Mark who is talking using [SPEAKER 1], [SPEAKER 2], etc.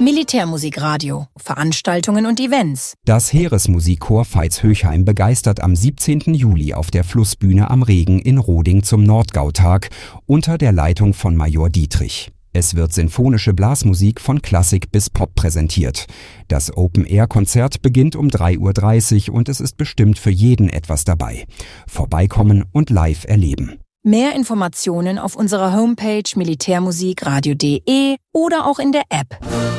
[SPEAKER 1] Militärmusikradio, Veranstaltungen und Events.
[SPEAKER 2] Das Heeresmusikchor Veitshöchheim begeistert am 17. Juli auf der Flussbühne am Regen in Roding zum Nordgautag unter der Leitung von Major Dietrich. Es wird sinfonische Blasmusik von Klassik bis Pop präsentiert. Das Open-Air-Konzert beginnt um 3:30 Uhr und es ist bestimmt für jeden etwas dabei. Vorbeikommen und live erleben.
[SPEAKER 1] Mehr Informationen auf unserer Homepage militärmusikradio.de oder auch in der App.